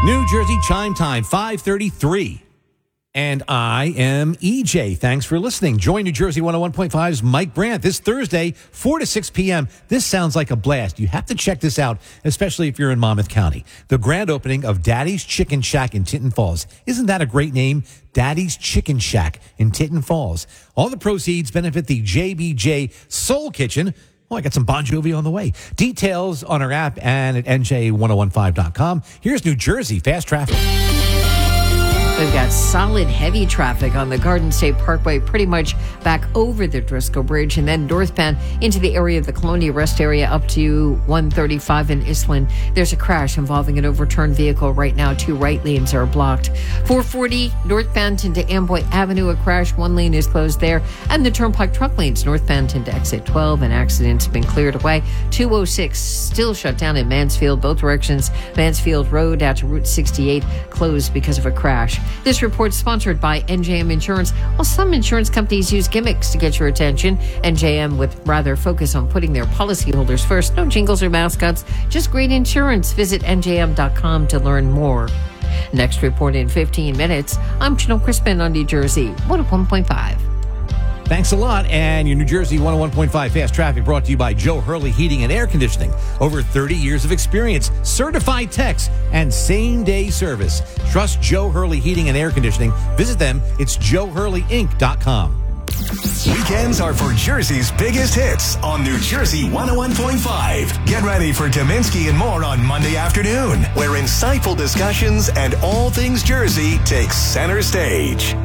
New Jersey chime time, 5:33. And I am EJ. Thanks for listening. Join New Jersey 101.5's Mike Brandt this Thursday, 4 to 6 p.m. This sounds like a blast. You have to check this out, especially if you're in Monmouth County. The grand opening of Daddy's Chicken Shack in Tinton Falls. Isn't that a great name? Daddy's Chicken Shack in Tinton Falls. All the proceeds benefit the JBJ Soul Kitchen. Oh, I got some Bon Jovi on the way. Details on our app and at NJ1015.com. Here's New Jersey Fast Traffic. We've got solid heavy traffic on the Garden State Parkway, pretty much back over the Driscoll Bridge and then northbound into the area of the Colonia Rest area up to 135 in Island. There's a crash involving an overturned vehicle right now. 2 right lanes are blocked. 440 northbound into Amboy Avenue, a crash. 1 lane is closed there. And the Turnpike truck lanes northbound into exit 12. An accident's been cleared away. 206 still shut down in Mansfield, both directions. Mansfield Road out to Route 68 closed because of a crash. This report's sponsored by NJM Insurance. While some insurance companies use gimmicks to get your attention, NJM would rather focus on putting their policyholders first. No jingles or mascots, just great insurance. Visit NJM.com to learn more. Next report in 15 minutes. I'm Janelle Crispin on New Jersey 101.5. Thanks a lot. And your New Jersey 101.5 Fast Traffic brought to you by Joe Hurley Heating and Air Conditioning. Over 30 years of experience, certified techs, and same-day service. Trust Joe Hurley Heating and Air Conditioning. Visit them. It's joehurleyinc.com. Weekends are for Jersey's biggest hits on New Jersey 101.5. Get ready for Dominski and more on Monday afternoon, where insightful discussions and all things Jersey take center stage.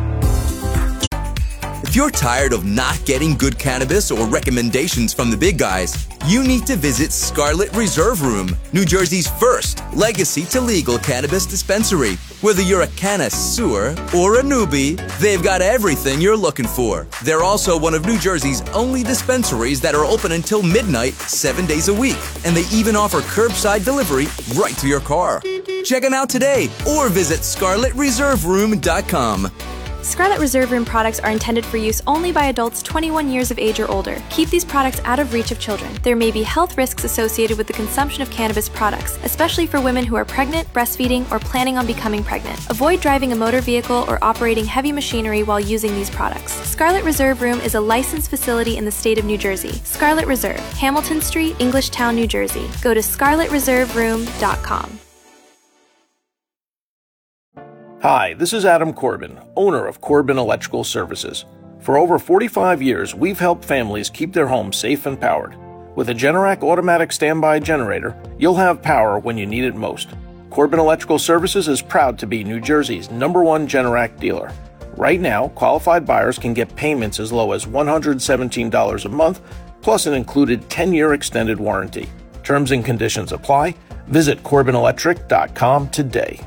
If you're tired of not getting good cannabis or recommendations from the big guys, you need to visit Scarlet Reserve Room, New Jersey's first legacy to legal cannabis dispensary. Whether you're a connoisseur or a newbie, they've got everything you're looking for. They're also one of New Jersey's only dispensaries that are open until midnight, 7 days a week. And they even offer curbside delivery right to your car. Check them out today or visit ScarletReserveRoom.com. Scarlet Reserve Room products are intended for use only by adults 21 years of age or older. Keep these products out of reach of children. There may be health risks associated with the consumption of cannabis products, especially for women who are pregnant, breastfeeding, or planning on becoming pregnant. Avoid driving a motor vehicle or operating heavy machinery while using these products. Scarlet Reserve Room is a licensed facility in the state of New Jersey. Scarlet Reserve, Hamilton Street, Englishtown, New Jersey. Go to scarletreserveroom.com. Hi, this is Adam Corbin, owner of Corbin Electrical Services. For over 45 years, we've helped families keep their homes safe and powered. With a Generac automatic standby generator, you'll have power when you need it most. Corbin Electrical Services is proud to be New Jersey's #1 Generac dealer. Right now, qualified buyers can get payments as low as $117 a month, plus an included 10-year extended warranty. Terms and conditions apply. Visit CorbinElectric.com today.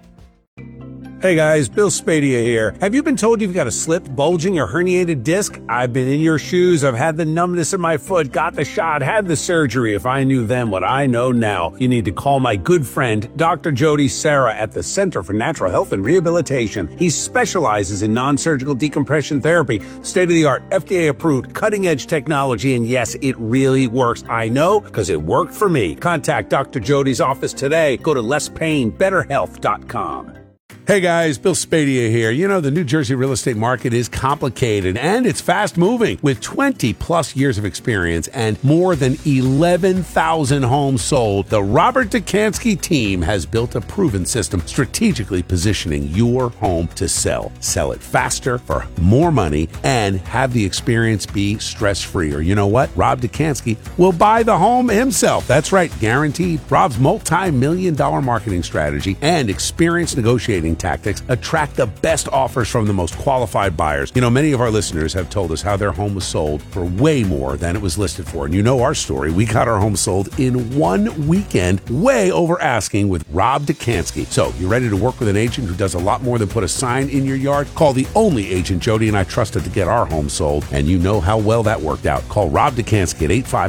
Hey guys, Bill Spadia here. Have you been told you've got a slipped, bulging, or herniated disc? I've been in your shoes. I've had the numbness in my foot, got the shot, had the surgery. If I knew then what I know now, you need to call my good friend, Dr. Jody Serra at the Center for Natural Health and Rehabilitation. He specializes in non-surgical decompression therapy, state-of-the-art, FDA-approved, cutting-edge technology, and yes, it really works. I know, because it worked for me. Contact Dr. Jody's office today. Go to lesspainbetterhealth.com. Hey guys, Bill Spadia here. You know, the New Jersey real estate market is complicated and it's fast moving. With 20 plus years of experience and more than 11,000 homes sold, the Robert Dekanski team has built a proven system strategically positioning your home to sell. Sell it faster for more money and have the experience be stress-free. Or you know what? Rob Dekanski will buy the home himself. That's right, guaranteed. Rob's multi-million-dollar marketing strategy and experienced negotiating tactics attract the best offers from the most qualified buyers. You know, many of our listeners have told us how their home was sold for way more than it was listed for. And you know our story. We got our home sold in one weekend, way over asking with Rob Dekanski. So, you ready to work with an agent who does a lot more than put a sign in your yard? Call the only agent Jody and I trusted to get our home sold, and you know how well that worked out. Call Rob Dekanski at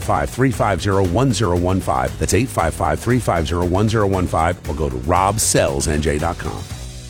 855-350-1015. That's 855-350-1015, or go to robsellsnj.com.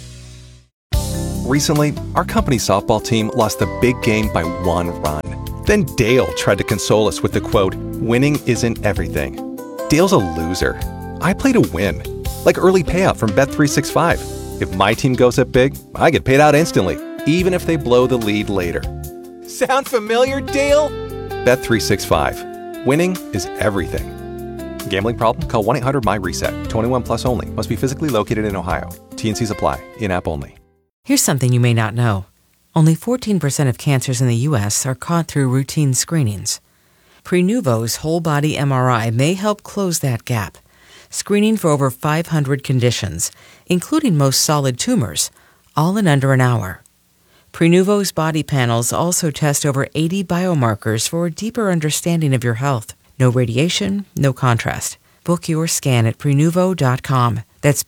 Recently, our company softball team lost the big game by 1 run. Then Dale tried to console us with the quote, "Winning isn't everything." Dale's a loser. I play to win. like early payout from Bet365. If my team goes up big, I get paid out instantly, even if they blow the lead later. Sound familiar, Dale? Bet365. Winning is everything. Gambling problem? Call 1-800-MY-RESET. 21 plus only. Must be physically located in Ohio. T&Cs apply. In-app only. Here's something you may not know. Only 14% of cancers in the U.S. are caught through routine screenings. Prenuvo's whole-body MRI may help close that gap, screening for over 500 conditions, including most solid tumors, all in under an hour. Prenuvo's body panels also test over 80 biomarkers for a deeper understanding of your health. No radiation, no contrast. Book your scan at Prenuvo.com. That's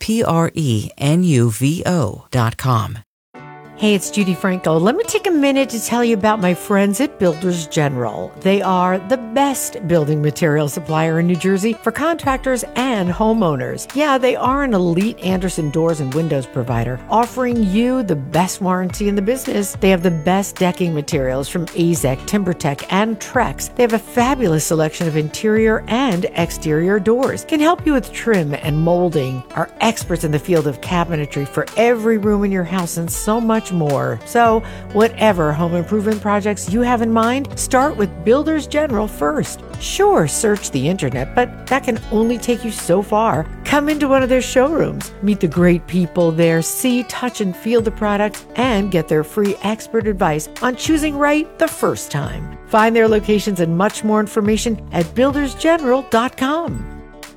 Prenuvo.com. Hey, it's Judy Franco. Let me take a minute to tell you about my friends at Builders General. They are the best building material supplier in New Jersey for contractors and homeowners. Yeah, they are an elite Andersen doors and windows provider, offering you the best warranty in the business. They have the best decking materials from AZEK, TimberTech, and Trex. They have a fabulous selection of interior and exterior doors. Can help you with trim and molding. Are experts in the field of cabinetry for every room in your house and so much more. So, whatever home improvement projects you have in mind, start with Builders General first. Sure, search the internet, but that can only take you so far. Come into one of their showrooms, meet the great people there, see, touch, and feel the products, and get their free expert advice on choosing right the first time. Find their locations and much more information at buildersgeneral.com.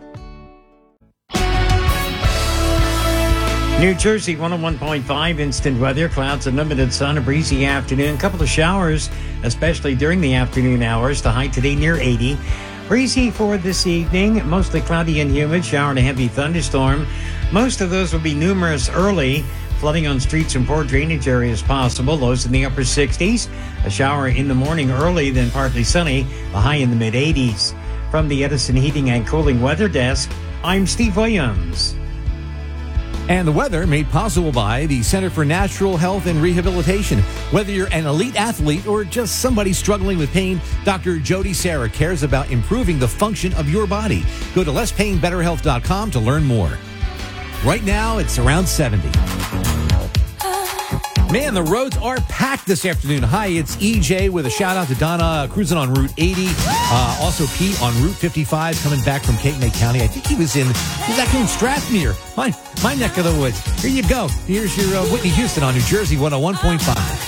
New Jersey 101.5 instant weather, clouds and limited sun, a breezy afternoon, couple of showers, especially during the afternoon hours. The high today near 80. Breezy for this evening, mostly cloudy and humid, shower and a heavy thunderstorm. Most of those will be numerous early. Flooding on streets and poor drainage areas possible. Lows in the upper 60s. A shower in the morning early, then partly sunny. The high in the mid 80s. From the Edison Heating and Cooling Weather Desk, I'm Steve Williams. And the weather made possible by the Center for Natural Health and Rehabilitation. Whether you're an elite athlete or just somebody struggling with pain, Dr. Jody Sarah cares about improving the function of your body. Go to lesspainbetterhealth.com to learn more. Right now, it's around 70. Man, the roads are packed this afternoon. Hi, it's EJ with a shout out to Donna cruising on Route 80. Also Pete on Route 55 coming back from Cape May County. I think he was actually in Strathmere, my neck of the woods. Here you go. Here's your Whitney Houston on New Jersey 101.5.